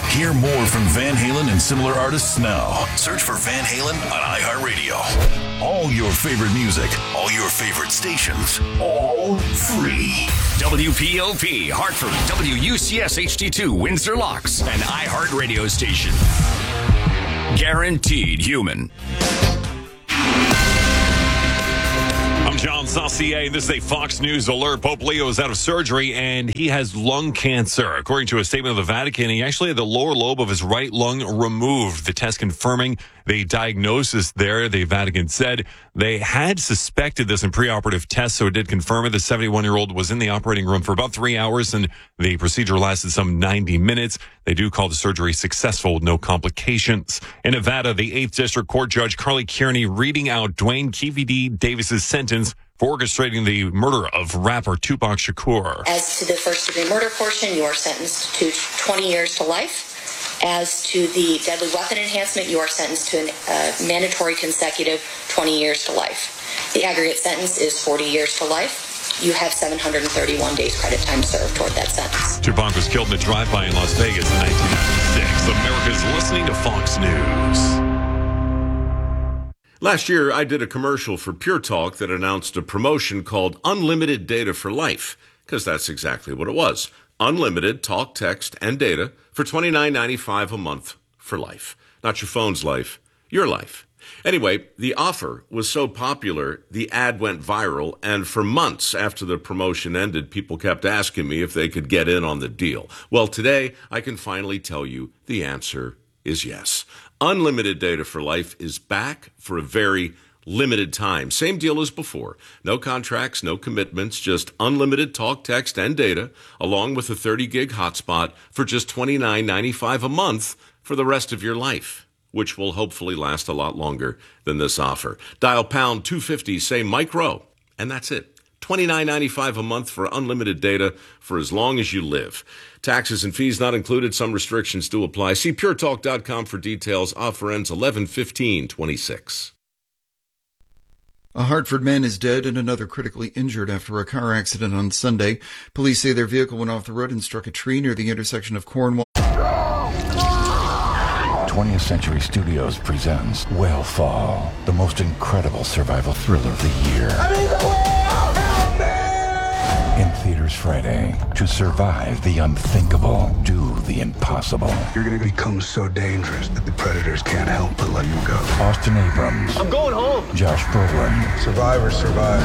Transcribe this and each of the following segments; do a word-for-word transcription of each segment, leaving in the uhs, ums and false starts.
Hear more from Van Halen and similar artists now. Search for Van Halen on iHeartRadio. All your favorite music, all your favorite stations, all free. W P O P, Hartford, W U C S H D two, Windsor Locks, an iHeartRadio station. Guaranteed human. I'm John Saucier. This is a Fox News alert. Pope Leo is out of surgery and he has lung cancer. According to a statement of the Vatican, he actually had the lower lobe of his right lung removed. The test confirming the diagnosis there. The Vatican said they had suspected this in preoperative tests, so it did confirm it. The seventy-one-year-old was in the operating room for about three hours, and the procedure lasted some ninety minutes. They do call the surgery successful with no complications. In Nevada, the eighth District Court Judge Carly Kearney reading out Dwayne Keefe D. Davis's sentence for orchestrating the murder of rapper Tupac Shakur. As to the first-degree murder portion, you are sentenced to twenty years to life. As to the deadly weapon enhancement, you are sentenced to a uh, mandatory consecutive twenty years to life. The aggregate sentence is forty years to life. You have seven hundred thirty-one days credit time served toward that sentence. Tupac was killed in a drive-by in Las Vegas in nineteen ninety-six. America's listening to Fox News. Last year, I did a commercial for Pure Talk that announced a promotion called Unlimited Data for Life, because that's exactly what it was. Unlimited talk, text, and data for twenty-nine ninety-five a month for life. Not your phone's life, your life. Anyway, the offer was so popular, the ad went viral, and for months after the promotion ended, people kept asking me if they could get in on the deal. Well, today, I can finally tell you the answer is yes. Unlimited Data for Life is back for a very limited time. Same deal as before. No contracts, no commitments, just unlimited talk, text, and data, along with a thirty gig hotspot for just twenty-nine ninety-five a month for the rest of your life, which will hopefully last a lot longer than this offer. Dial pound two fifty, say micro, and that's it. twenty-nine ninety-five a month for unlimited data for as long as you live. Taxes and fees not included. Some restrictions do apply. See pure talk dot com for details. Offer ends eleven fifteen twenty-six. A Hartford man is dead and another critically injured after a car accident on Sunday. Police say their vehicle went off the road and struck a tree near the intersection of Cornwall. twentieth Century Studios presents Whale Fall, the most incredible survival thriller of the year. I'm in the whale! Help me! In theaters Friday. To survive the unthinkable, do the impossible. You're going to become so dangerous that the predators can't help but let you go. Austin Abrams. I'm going home. Josh Brolin. Survivor, survivor.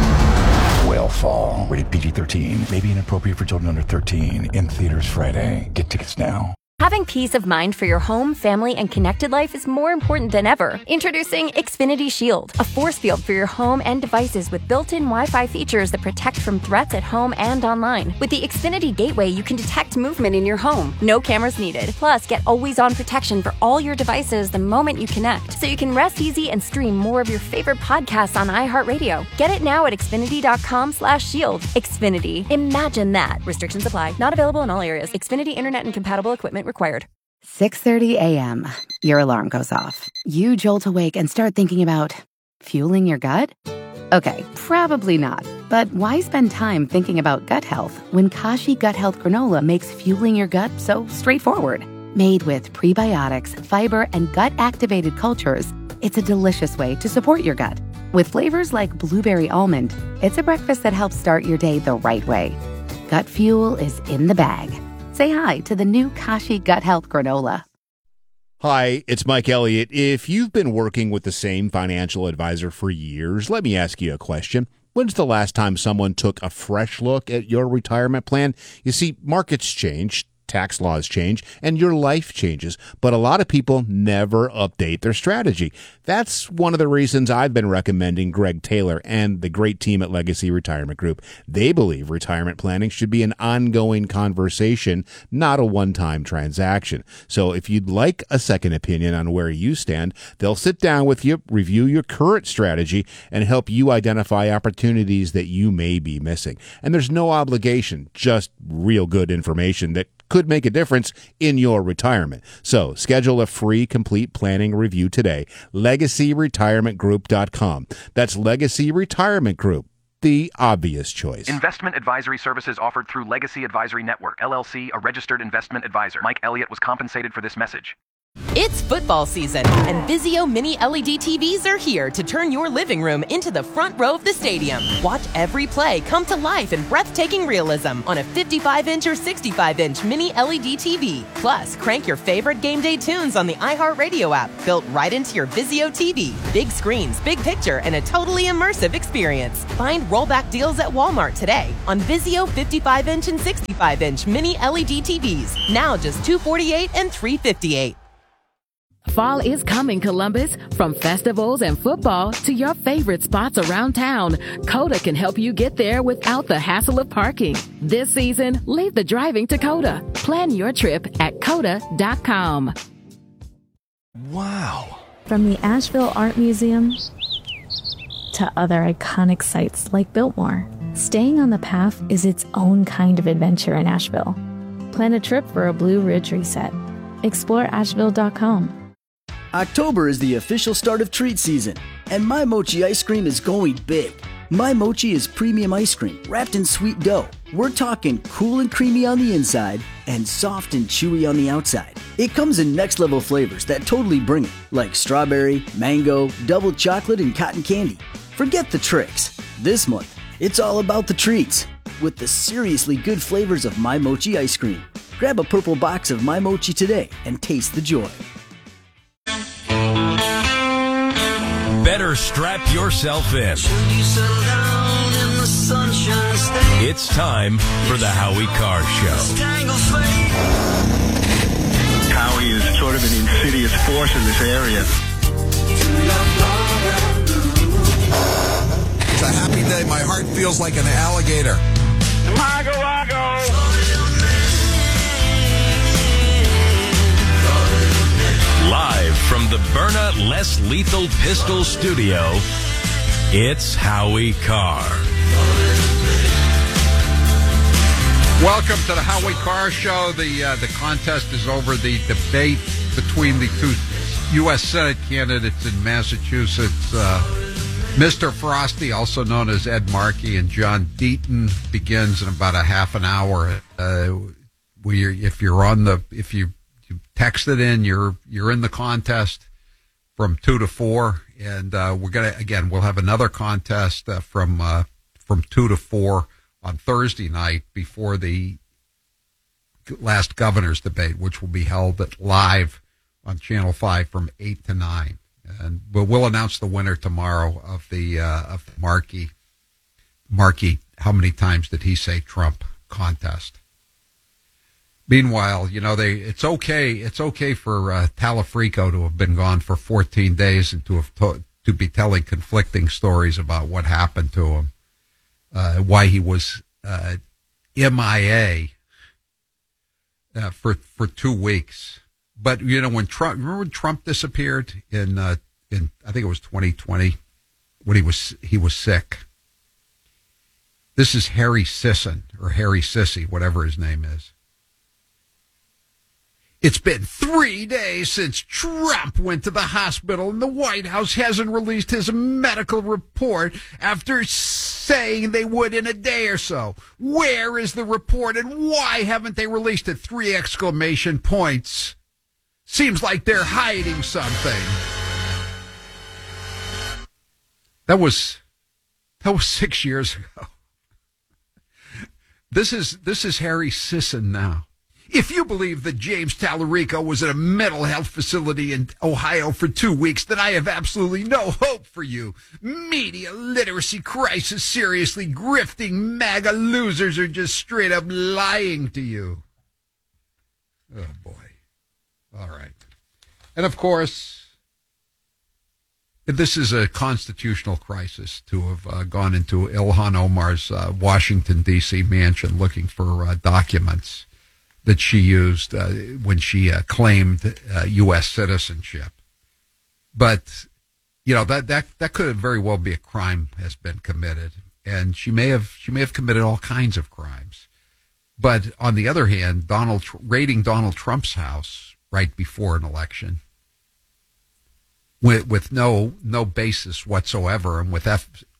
Whale Fall. Rated P G thirteen. May be inappropriate for children under thirteen. In theaters Friday. Get tickets now. Having peace of mind for your home, family, and connected life is more important than ever. Introducing Xfinity Shield, a force field for your home and devices with built-in Wi-Fi features that protect from threats at home and online. With the Xfinity Gateway, you can detect movement in your home. No cameras needed. Plus, get always-on protection for all your devices the moment you connect, so you can rest easy and stream more of your favorite podcasts on iHeartRadio. Get it now at Xfinity.com slash shield. Xfinity. Imagine that. Restrictions apply. Not available in all areas. Xfinity Internet and compatible equipment required. six thirty a.m. Your alarm goes off. You jolt awake and start thinking about fueling your gut? Okay, probably not. But why spend time thinking about gut health when Kashi Gut Health Granola makes fueling your gut so straightforward? Made with prebiotics, fiber, and gut-activated cultures, it's a delicious way to support your gut. With flavors like blueberry almond, it's a breakfast that helps start your day the right way. Gut fuel is in the bag. Say hi to the new Kashi Gut Health Granola. Hi, it's Mike Elliott. If you've been working with the same financial advisor for years, let me ask you a question. When's the last time someone took a fresh look at your retirement plan? You see, markets change, tax laws change, and your life changes, but a lot of people never update their strategy. That's one of the reasons I've been recommending Greg Taylor and the great team at Legacy Retirement Group. They believe retirement planning should be an ongoing conversation, not a one-time transaction. So if you'd like a second opinion on where you stand, they'll sit down with you, review your current strategy, and help you identify opportunities that you may be missing. And there's no obligation, just real good information that could make a difference in your retirement. So schedule a free complete planning review today. legacy retirement group dot com. That's legacy retirement group the obvious choice. Investment advisory services offered through Legacy Advisory Network, L L C, a registered investment advisor. Mike Elliott was compensated for this message. It's football season, and Vizio Mini L E D T Vs are here to turn your living room into the front row of the stadium. Watch every play come to life in breathtaking realism on a fifty-five inch or sixty-five inch Mini L E D T V. Plus, crank your favorite game day tunes on the iHeartRadio app, built right into your Vizio T V. Big screens, big picture, and a totally immersive experience. Find rollback deals at Walmart today on Vizio fifty-five inch and sixty-five inch Mini L E D T Vs. Now just two hundred forty-eight dollars and three hundred fifty-eight dollars. Fall is coming, Columbus. From festivals and football to your favorite spots around town, Coda can help you get there without the hassle of parking. This season, leave the driving to Coda. Plan your trip at coda dot com. Wow. From the Asheville Art Museum to other iconic sites like Biltmore, staying on the path is its own kind of adventure in Asheville. Plan a trip for a Blue Ridge reset. explore asheville dot com. October is the official start of treat season, and My Mochi ice cream is going big. My Mochi is premium ice cream wrapped in sweet dough. We're talking cool and creamy on the inside and soft and chewy on the outside. It comes in next level flavors that totally bring it, like strawberry, mango, double chocolate, and cotton candy. Forget the tricks. This month, it's all about the treats with the seriously good flavors of My Mochi ice cream. Grab a purple box of My Mochi today and taste the joy. Better strap yourself in. It's time for the Howie Carr Show. Howie is sort of an insidious force in this area. It's a happy day. My heart feels like an alligator. Mago, Mago. Live from the Byrna Less Lethal Pistol Studio, it's Howie Carr. Welcome to the Howie Carr Show. The uh, the contest is over. The debate between the two U S Senate candidates in Massachusetts, uh, Mister Frosty, also known as Ed Markey, and John Deaton, begins in about a half an hour. Uh, we, if you're on the, if you You text it in, you're you're in the contest from two to four, and uh, we're gonna again we'll have another contest uh, from uh, from two to four on Thursday night before the last governor's debate, which will be held at live on Channel Five from eight to nine, and we'll, we'll announce the winner tomorrow of the uh, of the Markey Markey. How many times did he say Trump contest? Meanwhile, you know, they it's okay it's okay for uh, Talafrico to have been gone for fourteen days and to have to, to be telling conflicting stories about what happened to him, uh, why he was uh, M I A uh, for for two weeks. But you know, when Trump remember when Trump disappeared in uh, in I think it was twenty twenty when he was he was sick. This is Harry Sisson or Harry Sissy, whatever his name is. It's been three days since Trump went to the hospital, and the White House hasn't released his medical report after saying they would in a day or so. Where is the report, and why haven't they released it? Three exclamation points. Seems like they're hiding something. That was that was six years ago. This is this is Harry Sisson now. If you believe that James Tallarico was at a mental health facility in Ohio for two weeks, then I have absolutely no hope for you. Media literacy crisis, seriously grifting MAGA losers are just straight up lying to you. Oh, boy. All right. And, of course, this is a constitutional crisis to have uh, gone into Ilhan Omar's uh, Washington, D C mansion looking for uh, documents that she used uh, when she uh, claimed uh, U S citizenship. But, you know, that, that that could very well be a crime has been committed. And she may have she may have committed all kinds of crimes. But on the other hand, Donald raiding Donald Trump's house right before an election with, with no no basis whatsoever and with F,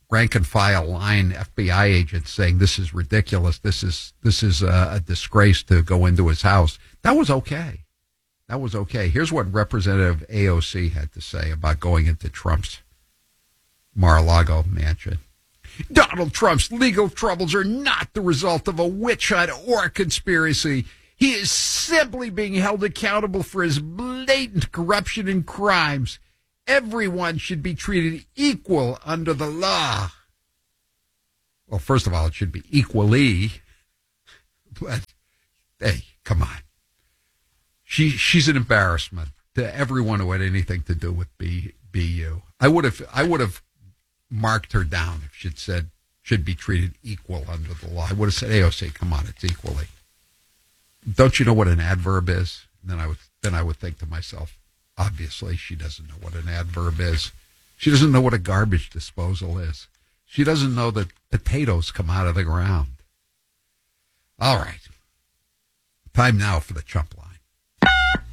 rank and file line F B I agents saying this is ridiculous, this is this is a, a disgrace to go into his house. That was okay. That was okay. Here's what Representative A O C had to say about going into Trump's Mar-a-Lago mansion. Donald Trump's legal troubles are not the result of a witch hunt or a conspiracy. He is simply being held accountable for his blatant corruption and crimes. Everyone should be treated equal under the law. Well, first of all, it should be equally. But, hey, come on. She she's an embarrassment to everyone who had anything to do with B, BU. I would have I would have marked her down if she'd said should be treated equal under the law. I would have said, A O C, come on, it's equally. Don't you know what an adverb is? And then I would then I would think to myself, obviously she doesn't know what an adverb is. She doesn't know what a garbage disposal is. She doesn't know that potatoes come out of the ground. All right. Time now for the chump line.